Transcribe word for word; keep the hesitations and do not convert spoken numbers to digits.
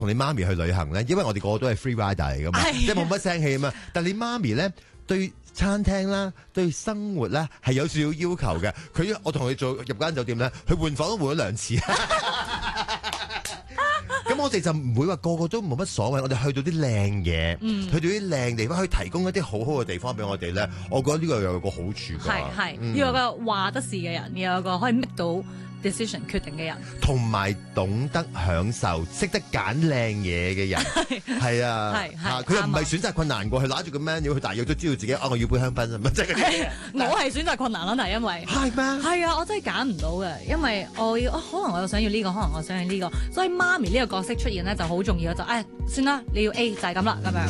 同你媽咪去旅行咧，因為我哋個個都係 free rider 嚟噶嘛，即係冇乜聲氣啊嘛。但你媽咪咧對餐廳啦，對生活咧係有少少要求嘅。佢我同佢做入間酒店咧，佢換房都換咗兩次。咁我哋就唔會話個個都冇乜所謂，我哋去到啲靚嘢，嗯、去到啲靚地方，可以提供一啲好好嘅地方俾我哋咧。我覺得呢個有個好處㗎。 係係， 嗯、 要有個話得事嘅人，要有個可以 make 到 decision 決定嘅人， 同埋懂得享受、識得揀靚嘢嘅人，係啊，係係，佢又唔係選擇困難過，佢揦住個 menu，佢大約都知道自己啊，我要杯香檳啊，即係嗰啲。 我係選擇困難啦，但係因為係咩？ 係啊，我真係揀唔到嘅，因為我要、哦、可能我又想要呢個，可能我想要呢個，所以媽咪呢個角色出現咧就好重要，就誒算啦，你要 A 就係咁啦咁樣。